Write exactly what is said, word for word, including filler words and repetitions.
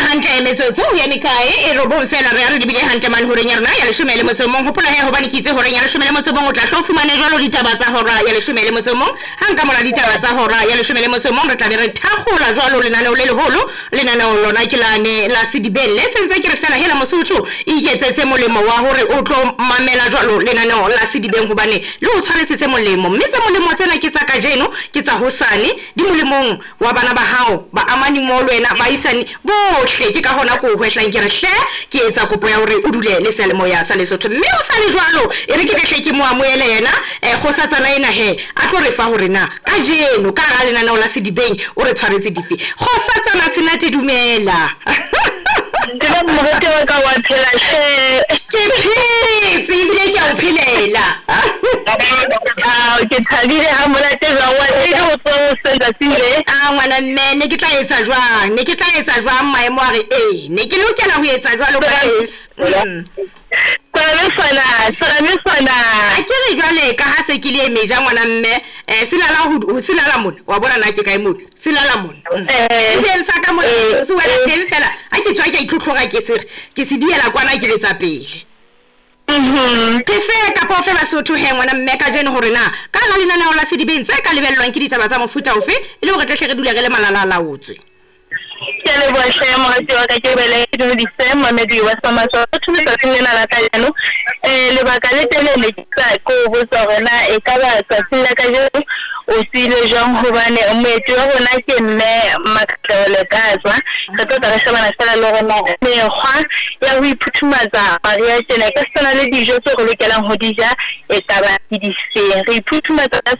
hantle metsotso ya mekae e robong fela re a re di bile hantle man horeng ya rona ya leshome le motso mong hopola he hobane kitse horeng ya leshome le motso mong o tla hlo fumane jwalo ditaba tsa hora ya leshome le motso mong hang ka mora ditaba tsa hora ya leshome le motso mong re tla be re thakgola jwalo lenaneo le leholo lenaneo lona ke lane la Sedibele sentse ke re fela hela Mosotho e iketsetse molemo wa hore o tlo mamela jwalo lenaneo la Sedibeng hobane le o tshwaretsetse molemo mme tse molemo tsena ke tsa kajeno ke tsa hosane di molemong wa bana ba hao ba amani mo lwena ba isane bohle ke ka hona ko hwehlang ke re hle ke etsa kopo ya hore o dule le selemo ya sa Lesotho mme o sa le jwalo e re ke tle ke mo amoele yena e kgosatsana ena he a tlo re fa hore na kajeno ka ga lenaneo la Sedibeng o re tshwaretse dife kgosatsana sena te dumela Ke mo re ke ka wa phela she ke phetse ebile ke a phelela ah ke thabile ha mona te ba wa te go tlo senda sile ah ngwana mme ne ke tla etsa jwang ne ke tla etsa jwang maemo a re eh ne ke lokela ho etsa jwalo guys Sana sana sana sana a ke re jwale ka ha se ke le meja ngwana mme eh silala ho silala mona wa bona na ke kae mona silala mona eh ben sa ka mona se wena teng fela a ke tswa ke itlhotlhoga ke se ke se diela kwana ke letsa pele mhm ke fe ka po fe Basotho he ngwana mme ka jeno hore na ka ga lenaneo la Sedibeng tse ka lebellwang ke ditaba tsa mofuta ofe ile hore tle re dule re le malala la utswe ke le bua she mo re twa ka ke bele ke di sema me di wa sama so tu me tsa nna la ka jeno eh le ba ka le tele le tsa ko bo tsona e ka ba tsa sila ka jeno o sile jang hobane o meti wa bona ke nne matlole ka tswa ka tota re shebana fela le rona mekgwa ya ho iphuthumatsa maria tsena ka tsena le dijo tse re lokelang ho dija e ka ba di dife re iphuthumatsa